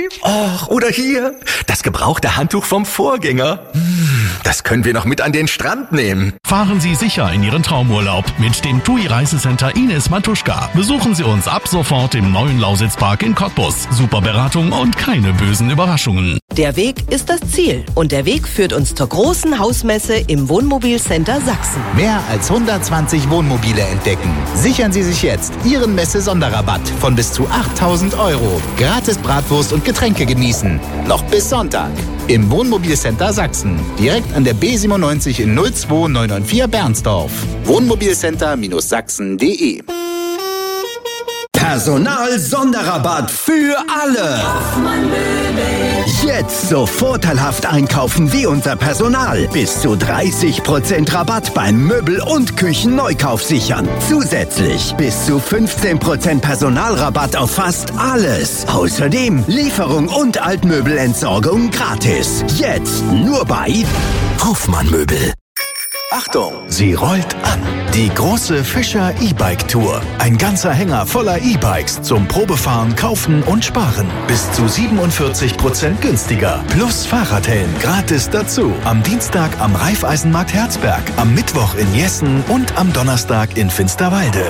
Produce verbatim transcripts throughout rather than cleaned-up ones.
Och, oder hier, das gebrauchte Handtuch vom Vorgänger. Das können wir noch mit an den Strand nehmen. Fahren Sie sicher in Ihren Traumurlaub mit dem T U I Reisecenter Ines Matuschka. Besuchen Sie uns ab sofort im neuen Lausitzpark in Cottbus. Super Beratung und keine bösen Überraschungen. Der Weg ist das Ziel und der Weg führt uns zur großen Hausmesse im Wohnmobilcenter Sachsen. Mehr als hundertzwanzig Wohnmobile entdecken. Sichern Sie sich jetzt Ihren Messe-Sonderrabatt von bis zu achttausend Euro. Gratis Bratwurst und Getränke genießen. Noch bis Sonntag. Im Wohnmobilcenter Sachsen. Direkt an der B siebenundneunzig in null zwei neun neun vier Bernsdorf. Wohnmobilcenter Sachsen punkt de. Personal-Sonderrabatt für alle. Jetzt so vorteilhaft einkaufen wie unser Personal. Bis zu dreißig Prozent Rabatt beim Möbel- und Küchenneukauf sichern. Zusätzlich bis zu fünfzehn Prozent Personalrabatt auf fast alles. Außerdem Lieferung und Altmöbelentsorgung gratis. Jetzt nur bei Hofmann Möbel. Achtung, sie rollt an. Die große Fischer E-Bike Tour. Ein ganzer Hänger voller E-Bikes zum Probefahren, Kaufen und Sparen. Bis zu siebenundvierzig Prozent günstiger. Plus Fahrradhelm gratis dazu. Am Dienstag am Raiffeisenmarkt Herzberg, am Mittwoch in Jessen und am Donnerstag in Finsterwalde.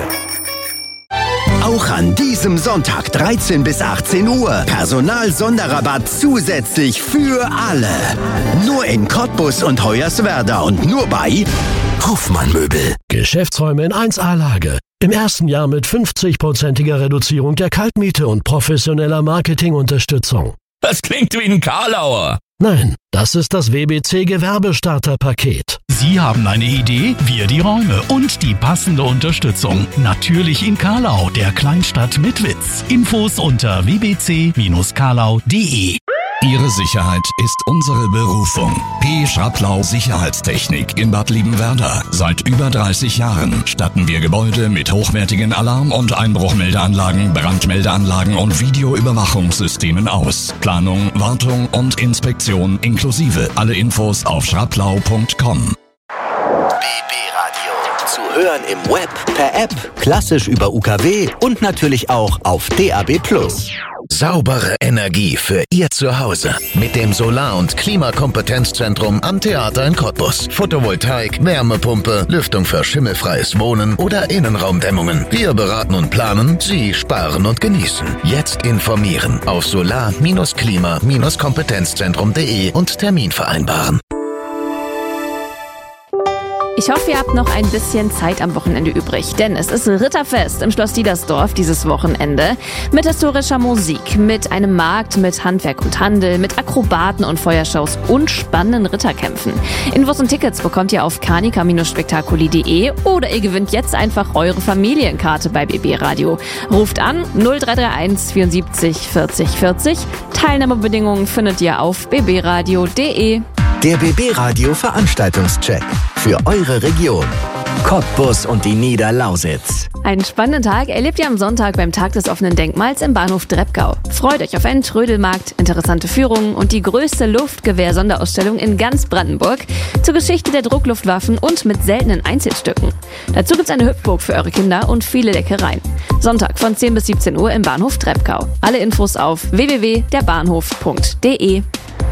Auch an diesem Sonntag dreizehn bis achtzehn Uhr. Personal-Sonderrabatt zusätzlich für alle. Nur in Cottbus und Hoyerswerda und nur bei Hofmann Möbel. Geschäftsräume in eins A-Lage. Im ersten Jahr mit fünfzig-prozentiger Reduzierung der Kaltmiete und professioneller Marketingunterstützung. Das klingt wie ein Karlauer. Nein, das ist das W B C Gewerbestarterpaket. Sie haben eine Idee, wir die Räume und die passende Unterstützung. Natürlich in Karlau, der Kleinstadt mit Witz. Infos unter w b c Bindestrich karlau punkt de. Ihre Sicherheit ist unsere Berufung. P. Schraplau Sicherheitstechnik in Bad Liebenwerda. Seit über dreißig Jahren statten wir Gebäude mit hochwertigen Alarm- und Einbruchmeldeanlagen, Brandmeldeanlagen und Videoüberwachungssystemen aus. Planung, Wartung und Inspektion inklusive. Alle Infos auf schraplau punkt com. B B Radio. Zu hören im Web, per App, klassisch über U K W und natürlich auch auf D A B plus. Saubere Energie für Ihr Zuhause. Mit dem Solar- und Klimakompetenzzentrum am Theater in Cottbus. Photovoltaik, Wärmepumpe, Lüftung für schimmelfreies Wohnen oder Innenraumdämmungen. Wir beraten und planen, Sie sparen und genießen. Jetzt informieren auf solar klima kompetenzzentrum punkt de und Termin vereinbaren. Ich hoffe, ihr habt noch ein bisschen Zeit am Wochenende übrig, denn es ist Ritterfest im Schloss Diedersdorf dieses Wochenende mit historischer Musik, mit einem Markt, mit Handwerk und Handel, mit Akrobaten und Feuershows und spannenden Ritterkämpfen. Infos und Tickets bekommt ihr auf kanika spektakuli punkt de oder ihr gewinnt jetzt einfach eure Familienkarte bei B B Radio. Ruft an null drei drei eins vierundsiebzig vierzig vierzig. Teilnahmebedingungen findet ihr auf b b radio punkt de. Der B B Radio Veranstaltungscheck für eure Region. Cottbus und die Niederlausitz. Einen spannenden Tag erlebt ihr am Sonntag beim Tag des offenen Denkmals im Bahnhof Dreppgau. Freut euch auf einen Trödelmarkt, interessante Führungen und die größte Luftgewehr-Sonderausstellung in ganz Brandenburg zur Geschichte der Druckluftwaffen und mit seltenen Einzelstücken. Dazu gibt's eine Hüpfburg für eure Kinder und viele Leckereien. Sonntag von zehn bis siebzehn Uhr im Bahnhof Dreppgau. Alle Infos auf w w w punkt der bahnhof punkt de.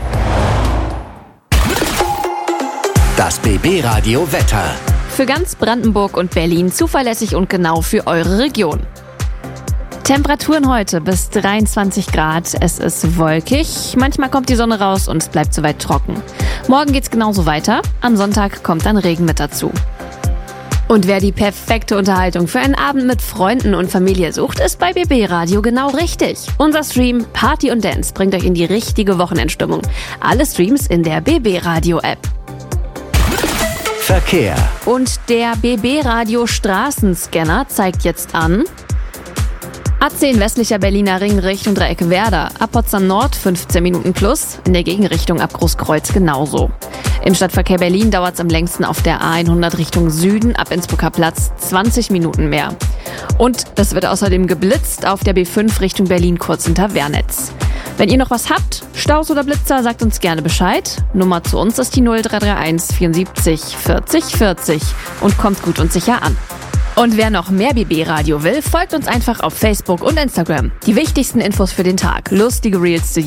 Das B B Radio Wetter. Für ganz Brandenburg und Berlin zuverlässig und genau für eure Region. Temperaturen heute bis dreiundzwanzig Grad. Es ist wolkig, manchmal kommt die Sonne raus und es bleibt soweit trocken. Morgen geht's genauso weiter. Am Sonntag kommt dann Regen mit dazu. Und wer die perfekte Unterhaltung für einen Abend mit Freunden und Familie sucht, ist bei B B Radio genau richtig. Unser Stream Party und Dance bringt euch in die richtige Wochenendstimmung. Alle Streams in der B B Radio App. Verkehr. Und der B B Radio Straßenscanner zeigt jetzt an A zehn westlicher Berliner Ring Richtung Dreieck Werder, ab Potsdam Nord fünfzehn Minuten plus, in der Gegenrichtung ab Großkreuz genauso. Im Stadtverkehr Berlin dauert es am längsten auf der A hundert Richtung Süden ab Innsbrucker Platz zwanzig Minuten mehr. Und es wird außerdem geblitzt auf der B fünf Richtung Berlin kurz hinter Wernetz. Wenn ihr noch was habt, Staus oder Blitzer, sagt uns gerne Bescheid. Nummer zu uns ist die null drei drei eins vierundsiebzig vierzig vierzig und kommt gut und sicher an. Und wer noch mehr B B Radio will, folgt uns einfach auf Facebook und Instagram. Die wichtigsten Infos für den Tag, lustige Reels zu